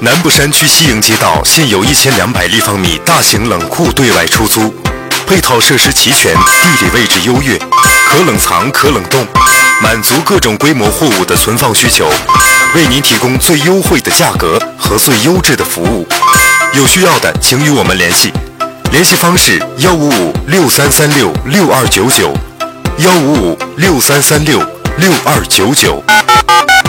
南部山区西营街道现有1200立方米大型冷库对外出租，配套设施齐全，地理位置优越，可冷藏可冷冻，满足各种规模货物的存放需求，为您提供最优惠的价格和最优质的服务。有需要的请与我们联系，联系方式15563366299，15563366299。